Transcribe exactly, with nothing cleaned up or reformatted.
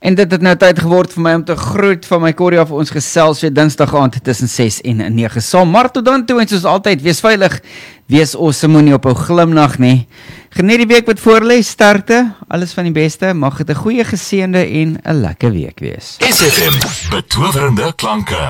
En dit het nou tyd geword vir my om te groet van my Corrie af ons gesels weer Dinsdag aand tussen ses en nege saam. Maar tot dan toe en soos altyd, wees veilig, wees awesome, moenie op ou glimlag nie. Geniet die week wat voorlê, sterkte, alles van die beste, mag dit 'n goeie geseënde en 'n lekker week wees. S F M, betowerende klanke.